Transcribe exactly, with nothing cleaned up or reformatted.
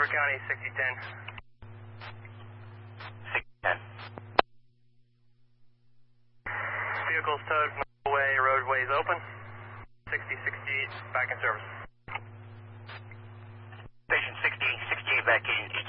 River County, sixty ten. sixty ten. Vehicles towed from the way, roadways open. sixty sixty-eight, back in service. Station sixty, sixty-eight back in.